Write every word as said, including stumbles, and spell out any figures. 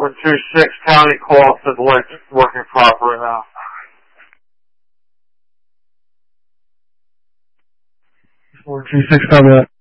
one two six county call said the light's working properly now. four two six, coming up.